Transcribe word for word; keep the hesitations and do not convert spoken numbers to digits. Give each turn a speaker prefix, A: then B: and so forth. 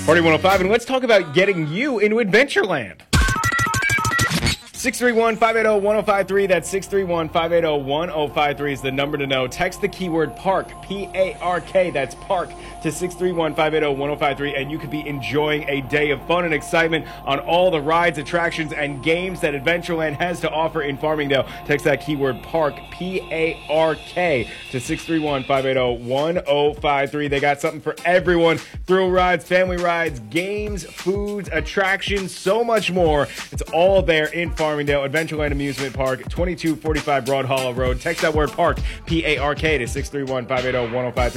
A: Party one oh five, and let's talk about getting you into Adventureland. six three one, five eight zero, one zero five three. That's six three one, five eight zero, one zero five three is the number to know. Text the keyword PARK, P A R K, that's PARK, to six three one, five eight zero, one zero five three, and you could be enjoying a day of fun and excitement on all the rides, attractions, and games that Adventureland has to offer in Farmingdale. Text that keyword PARK, P A R K, to six three one, five eight zero, one zero five three. They got something for everyone. Thrill rides, family rides, games, foods, attractions, so much more. It's all there in Farmingdale. Farmingdale Adventureland Amusement Park, twenty-two forty-five Broad Hollow Road. Text that word PARK, P A R K, to six three one, five eight zero, one zero five three.